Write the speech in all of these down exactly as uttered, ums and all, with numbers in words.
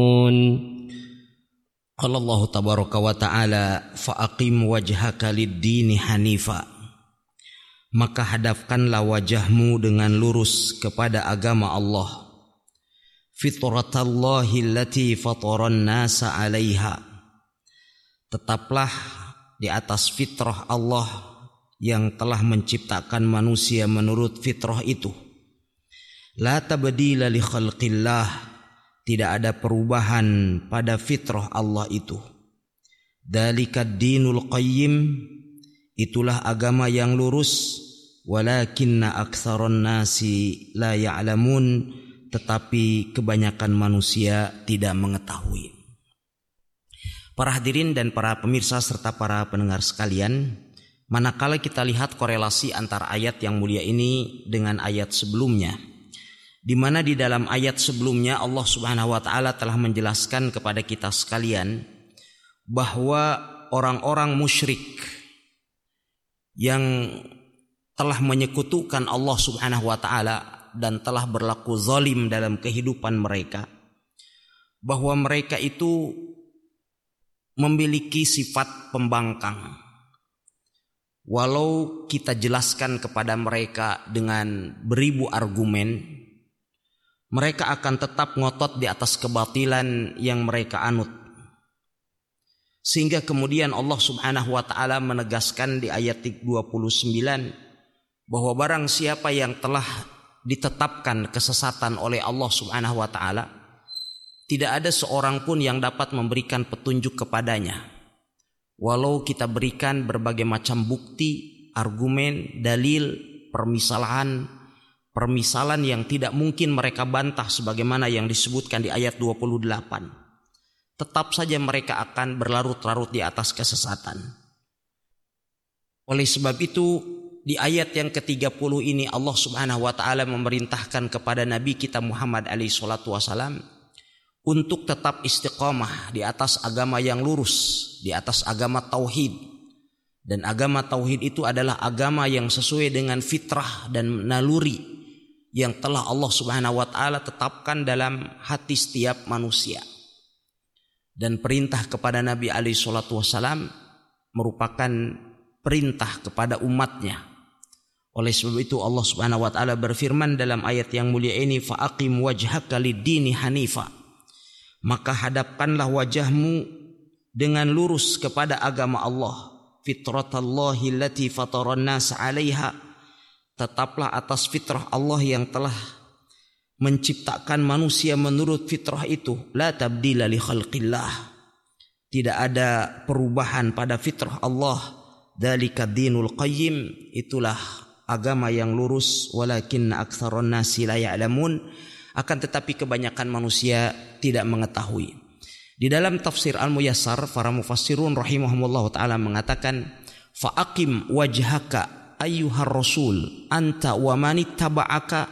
Qala Allah tabaraka wa ta'ala fa'aqim wajhaka lid-dini hanifa, maka hadapkanlah wajahmu dengan lurus kepada agama Allah. Fitratallahi allati fataran nasa 'alaiha, tetaplah di atas fitrah Allah yang telah menciptakan manusia menurut fitrah itu. La tabdila li khalqillah, tidak ada perubahan pada fitrah Allah itu. Dalikad dinul qayyim, itulah agama yang lurus. Walakinna aktsaron nasi la ya'lamun, tetapi kebanyakan manusia tidak mengetahui. Para hadirin dan para pemirsa serta para pendengar sekalian, manakala kita lihat korelasi antara ayat yang mulia ini dengan ayat sebelumnya, di mana di dalam ayat sebelumnya Allah Subhanahu wa taala telah menjelaskan kepada kita sekalian bahwa orang-orang musyrik yang telah menyekutukan Allah Subhanahu wa taala dan telah berlaku zalim dalam kehidupan mereka, bahwa mereka itu memiliki sifat pembangkang. Walau kita jelaskan kepada mereka dengan beribu argumen, mereka akan tetap ngotot di atas kebatilan yang mereka anut. Sehingga kemudian Allah Subhanahu wa taala menegaskan di ayat dua puluh sembilan bahwa barang siapa yang telah ditetapkan kesesatan oleh Allah Subhanahu wa taala, tidak ada seorang pun yang dapat memberikan petunjuk kepadanya. Walau kita berikan berbagai macam bukti, argumen, dalil, permisalahan Permisalan yang tidak mungkin mereka bantah sebagaimana yang disebutkan di ayat dua puluh delapan. Tetap saja mereka akan berlarut-larut di atas kesesatan. Oleh sebab itu, di ayat yang ke tiga puluh ini Allah Subhanahu wa taala memerintahkan kepada Nabi kita Muhammad alaihi salatu wasalam untuk tetap istiqamah di atas agama yang lurus, di atas agama tauhid. Dan agama tauhid itu adalah agama yang sesuai dengan fitrah dan naluri yang telah Allah Subhanahu wa taala tetapkan dalam hati setiap manusia. Dan perintah kepada Nabi alaihi salatu wasalam merupakan perintah kepada umatnya. Oleh sebab itu Allah Subhanahu wa taala berfirman dalam ayat yang mulia ini, fa'aqim wajhaka lid-dini hanifa, maka hadapkanlah wajahmu dengan lurus kepada agama Allah. Fitratallahi allati fataran nas 'alaiha, tetaplah atas fitrah Allah yang telah menciptakan manusia menurut fitrah itu. La tabdila li khalqillah, tidak ada perubahan pada fitrah Allah. Dalikad dinul qayyim, itulah agama yang lurus. Walakinna aktsaron nasi la ya'lamun, akan tetapi kebanyakan manusia tidak mengetahui. Di dalam tafsir Al-Muyassar, para mufassirun rahimahumullah ta'ala mengatakan, fa'aqim wajhaka ayyuhar rasul anta wa manittaba'aka,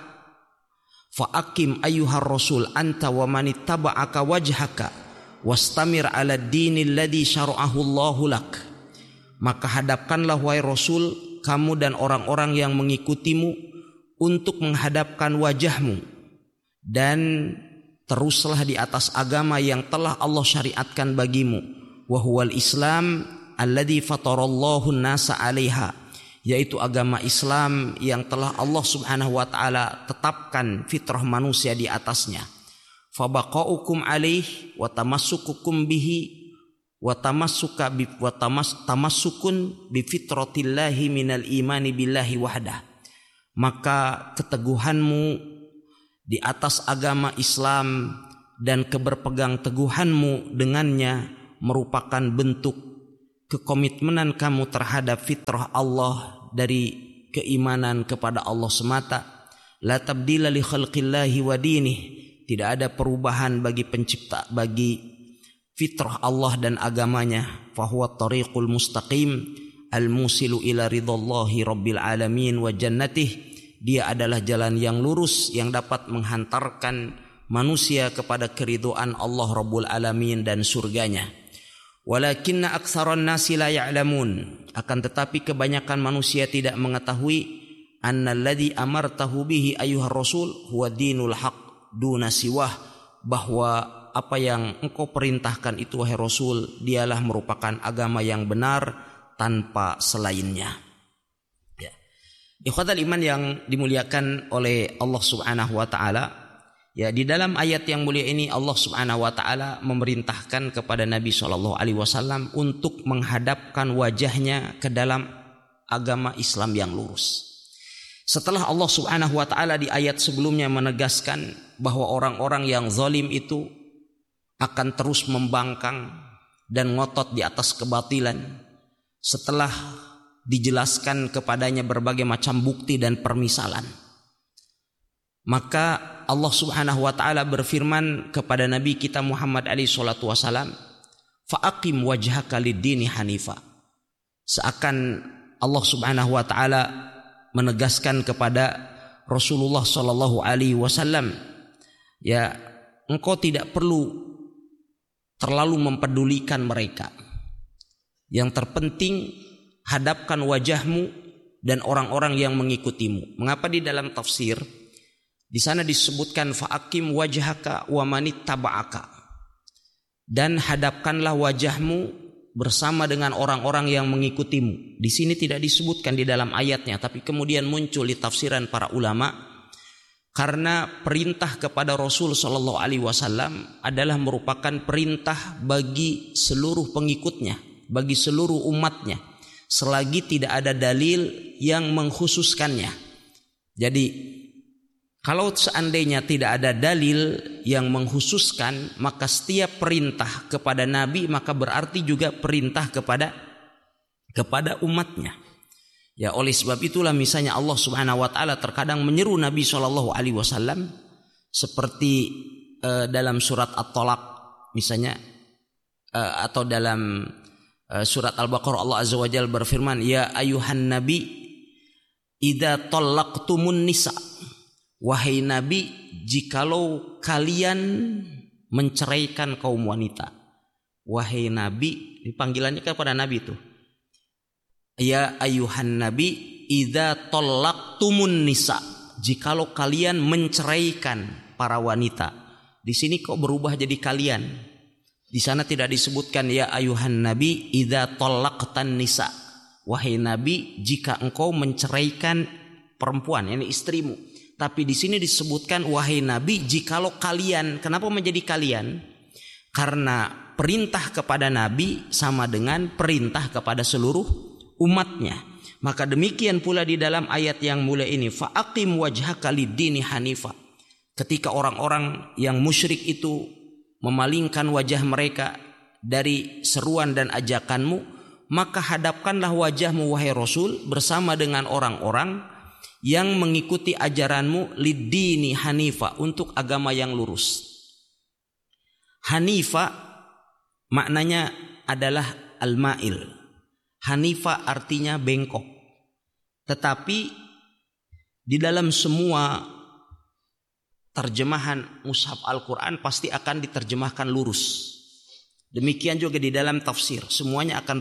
fa'aqim ayyuhar rasul anta wa manittaba'aka wajhaka wastamir ala dinil ladzi syara'ahu Allahu lak, maka hadapkanlah wahai Rasul, kamu dan orang-orang yang mengikutimu, untuk menghadapkan wajahmu dan teruslah di atas agama yang telah Allah syariatkan bagimu. Wa huwal Islam alladzi fatarallahu an-nasa 'alaiha, yaitu agama Islam yang telah Allah Subhanahu wa taala tetapkan fitrah manusia di atasnya. Fabaqaukum alaih wa tamassukukum bihi wa tamassuka bi wa tamassukun bi fitratillahi minal imani billahi wahdah, maka keteguhanmu di atas agama Islam dan keberpegang teguhanmu dengannya merupakan bentuk kekomitmenan kamu terhadap fitrah Allah dari keimanan kepada Allah semata. La tabdila li khalqillahi wa dinih, tidak ada perubahan bagi pencipta, bagi fitrah Allah dan agamanya. Fahuwa tariqul mustaqim al-musilu ila ridallahi rabbil alamin wa jannatih, dia adalah jalan yang lurus yang dapat menghantarkan manusia kepada keridhaan Allah Rabbul Alamin dan surganya. Walakinna aktsaran nasi la ya'lamun, akan tetapi kebanyakan manusia tidak mengetahui annalladzi amartahu bihi ayyuhar rasul huwa dinul haq duna siwah, bahwa apa yang engkau perintahkan itu wahai Rasul, dialah merupakan agama yang benar tanpa selainnya. Ya. Ikhwatal iman yang dimuliakan oleh Allah Subhanahu wa taala, ya, di dalam ayat yang mulia ini Allah Subhanahu wa taala memerintahkan kepada Nabi shallallahu alaihi wasallam untuk menghadapkan wajahnya ke dalam agama Islam yang lurus. Setelah Allah Subhanahu wa taala di ayat sebelumnya menegaskan bahwa orang-orang yang zalim itu akan terus membangkang dan ngotot di atas kebatilan, setelah dijelaskan kepadanya berbagai macam bukti dan permisalan, maka Allah Subhanahu wa taala berfirman kepada Nabi kita Muhammad alaihi salatu wasalam, "Fa'aqim wajhaka lid-dini hanifa." Seakan Allah Subhanahu wa taala menegaskan kepada Rasulullah sallallahu alaihi wasallam, ya, engkau tidak perlu terlalu mempedulikan mereka. Yang terpenting hadapkan wajahmu dan orang-orang yang mengikutimu. Mengapa di dalam tafsir di sana disebutkan fa'akim wajhaka wa manittaba'aka, dan hadapkanlah wajahmu bersama dengan orang-orang yang mengikutimu. Di sini tidak disebutkan di dalam ayatnya, tapi kemudian muncul di tafsiran para ulama karena perintah kepada Rasul sallallahu alaihi wasallam adalah merupakan perintah bagi seluruh pengikutnya, bagi seluruh umatnya, selagi tidak ada dalil yang mengkhususkannya. Jadi kalau seandainya tidak ada dalil yang mengkhususkan, maka setiap perintah kepada Nabi maka berarti juga perintah kepada kepada umatnya. Ya, oleh sebab itulah misalnya Allah Subhanahu wa taala terkadang menyeru Nabi shallallahu alaihi wasallam seperti uh, dalam surat At-Talaq misalnya, uh, atau dalam uh, surat Al-Baqarah Allah Azza wa Jalla berfirman, "Ya ayuhan nabi idza talaqtumun nisa." Wahai Nabi, jikalau kalian menceraikan kaum wanita. Wahai Nabi, dipanggilannya kepada Nabi itu. Ya ayuhan Nabi, idza talaqtumun nisa. Jikalau kalian menceraikan para wanita. Di sini kok berubah jadi kalian. Di sana tidak disebutkan ya ayuhan Nabi, idza talaqtan nisa. Wahai Nabi, jika engkau menceraikan perempuan, ini istrimu. Tapi di sini disebutkan wahai Nabi, jikalau kalian. Kenapa menjadi kalian? Karena perintah kepada Nabi sama dengan perintah kepada seluruh umatnya. Maka demikian pula di dalam ayat yang mulia ini, fa'aqim wajhaka lid-dini hanifa. Ketika orang-orang yang musyrik itu memalingkan wajah mereka dari seruan dan ajakanmu, maka hadapkanlah wajahmu wahai Rasul bersama dengan orang-orang yang mengikuti ajaranmu lid-dini hanifa, untuk agama yang lurus. Hanifa maknanya adalah al-ma'il. Hanifa artinya bengkok. Tetapi di dalam semua terjemahan mushaf Al-Quran pasti akan diterjemahkan lurus. Demikian juga di dalam tafsir, semuanya akan